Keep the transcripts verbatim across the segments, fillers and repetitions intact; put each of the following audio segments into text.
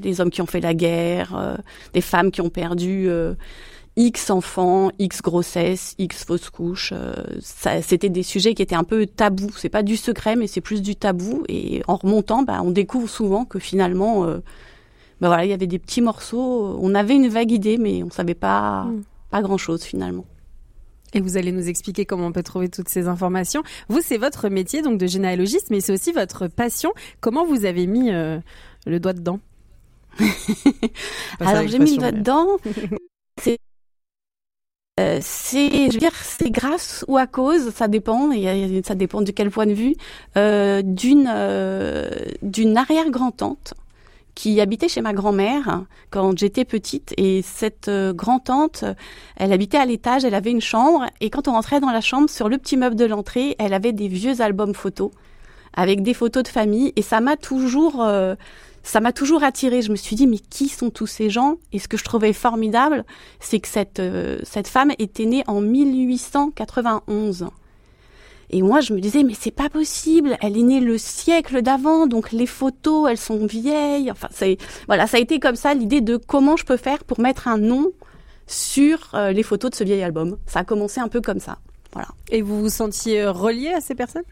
des hommes qui ont fait la guerre, euh, des femmes qui ont perdu euh, X enfants, X grossesses, X fausses couches. Euh, ça, c'était des sujets qui étaient un peu tabous. C'est pas du secret, mais c'est plus du tabou. Et en remontant, bah, on découvre souvent que finalement, euh, bah voilà, il y avait des petits morceaux. On avait une vague idée, mais on savait pas, mmh. pas grand-chose finalement. Et vous allez nous expliquer comment on peut trouver toutes ces informations. Vous, c'est votre métier donc de généalogiste, mais c'est aussi votre passion. Comment vous avez mis euh, le doigt dedans? Alors j'ai mis le doigt dedans. c'est, euh, c'est, je veux dire, c'est grâce ou à cause, ça dépend. Et ça dépend de quel point de vue. Euh, d'une euh, d'une arrière-grand-tante qui habitait chez ma grand-mère quand j'étais petite. Et cette euh, grand-tante, elle habitait à l'étage, elle avait une chambre. Et quand on rentrait dans la chambre, sur le petit meuble de l'entrée, elle avait des vieux albums photos avec des photos de famille. Et ça m'a toujours, euh, ça m'a toujours attirée. Je me suis dit, mais qui sont tous ces gens? Et ce que je trouvais formidable, c'est que cette, euh, cette femme était née en mille huit cent quatre-vingt-onze. Et moi, je me disais, mais c'est pas possible. Elle est née le siècle d'avant, donc les photos, elles sont vieilles. Enfin, c'est, voilà, ça a été comme ça l'idée de comment je peux faire pour mettre un nom sur euh, les photos de ce vieil album. Ça a commencé un peu comme ça. Voilà. Et vous vous sentiez reliée à ces personnes?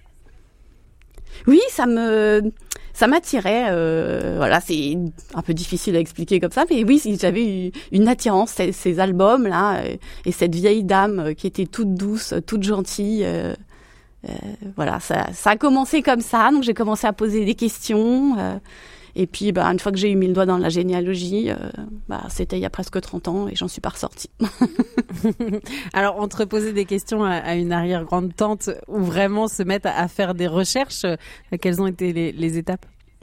Oui, ça me, ça m'attirait. Euh, voilà, c'est un peu difficile à expliquer comme ça, mais oui, j'avais une attirance, ces, ces albums-là, et cette vieille dame qui était toute douce, toute gentille. Euh, Euh, voilà, ça, ça a commencé comme ça, donc j'ai commencé à poser des questions, euh, et puis bah, une fois que j'ai eu mis le doigt dans la généalogie, euh, bah, c'était il y a presque trente ans et j'en suis pas ressortie. Alors, entre poser des questions à, à une arrière-grande-tante ou vraiment se mettre à, à faire des recherches, euh, quelles ont été les, les étapes?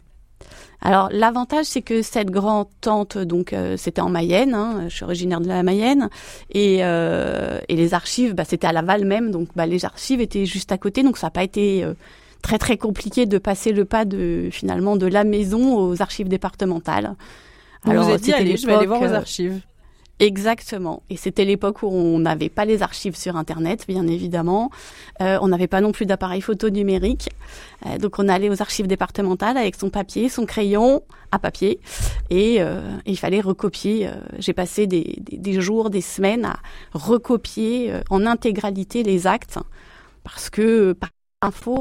Alors l'avantage, c'est que cette grand-tante, donc euh, c'était en Mayenne, hein, je suis originaire de la Mayenne, et, euh, et les archives, bah, c'était à Laval même, donc bah, les archives étaient juste à côté, donc ça n'a pas été euh, très très compliqué de passer le pas de finalement de la maison aux archives départementales. Vous Alors, vous êtes dit, allez, je vais aller voir aux archives. Exactement. Et c'était l'époque où on n'avait pas les archives sur Internet, bien évidemment. Euh, on n'avait pas non plus d'appareil photo numérique. Euh, donc, on allait aux archives départementales avec son papier, son crayon à papier. Et, euh, et il fallait recopier. Euh, j'ai passé des, des, des jours, des semaines à recopier euh, en intégralité les actes. Parce que, par info,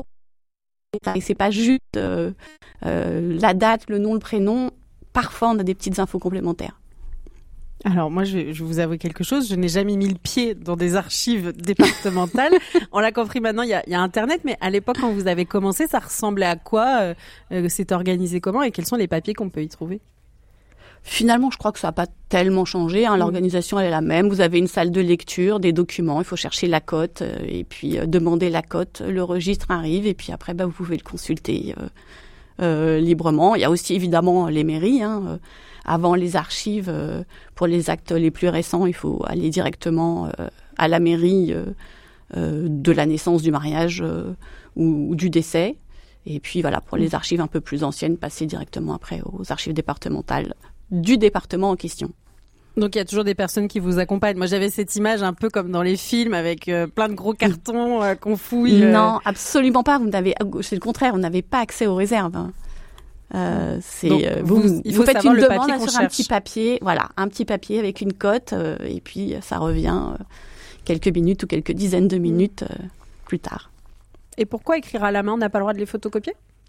c'est pas juste euh, euh, la date, le nom, le prénom. Parfois, on a des petites infos complémentaires. Alors moi, je vais, je vais vous avouer quelque chose. Je n'ai jamais mis le pied dans des archives départementales. On l'a compris maintenant, il y a, il y a Internet, mais à l'époque, quand vous avez commencé, ça ressemblait à quoi? euh, C'est organisé comment? Et quels sont les papiers qu'on peut y trouver? Finalement, je crois que ça n'a pas tellement changé. Hein. L'organisation, elle est la même. Vous avez une salle de lecture, des documents. Il faut chercher la cote euh, et puis euh, demander la cote. Le registre arrive et puis après, bah, vous pouvez le consulter euh, euh, librement. Il y a aussi évidemment les mairies, hein, euh, avant les archives, euh, pour les actes les plus récents, il faut aller directement euh, à la mairie euh, euh, de la naissance, du mariage euh, ou, ou du décès. Et puis voilà, pour les archives un peu plus anciennes, passer directement après aux archives départementales du département en question. Donc il y a toujours des personnes qui vous accompagnent. Moi j'avais cette image un peu comme dans les films avec euh, plein de gros cartons euh, qu'on fouille. Euh... Non, absolument pas. Vous n'avez, c'est le contraire. Vous n'avez pas accès aux réserves. Hein. Euh, c'est Donc, euh, vous, vous, il vous faut faites savoir une le demande papier sur un petit papier, voilà, un petit papier avec une cote, euh, et puis ça revient euh, quelques minutes ou quelques dizaines de minutes euh, plus tard. Et pourquoi écrire à la main? On n'a pas le droit de les photocopier?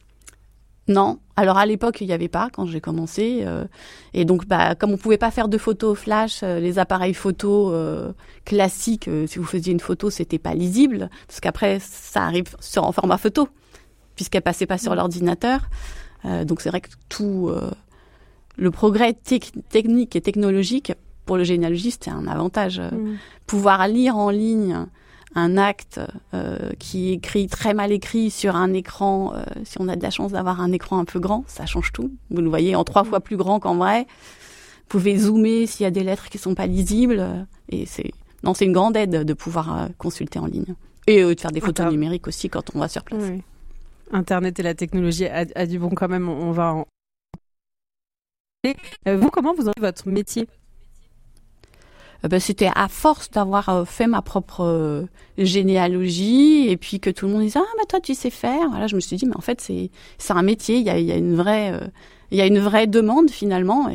Non. Alors à l'époque, il n'y avait pas quand j'ai commencé, euh, et donc bah comme on pouvait pas faire de photos flash, euh, les appareils photo euh, classiques, euh, si vous faisiez une photo, c'était pas lisible, parce qu'après ça arrive sur en format photo, puisqu'elle passait pas sur mmh. l'ordinateur. Euh, donc c'est vrai que tout euh, le progrès tec- technique et technologique pour le généalogiste, c'est un avantage. Mmh. Pouvoir lire en ligne un acte euh, qui est écrit très mal écrit sur un écran, euh, si on a de la chance d'avoir un écran un peu grand, ça change tout. Vous le voyez en trois mmh. fois plus grand qu'en vrai. Vous pouvez zoomer s'il y a des lettres qui sont pas lisibles. Euh, et c'est non, c'est une grande aide de pouvoir euh, consulter en ligne et euh, de faire des photos Attends. numériques aussi quand on va sur place. Oui. Internet et la technologie a, a du bon quand même, on va en... Euh, vous, comment vous avez votre métier? euh, ben, C'était à force d'avoir euh, fait ma propre euh, généalogie et puis que tout le monde disait « Ah, mais toi, tu sais faire ». Voilà, je me suis dit « Mais en fait, c'est, c'est un métier, il y a, il y a une vraie euh, il y a une vraie demande finalement.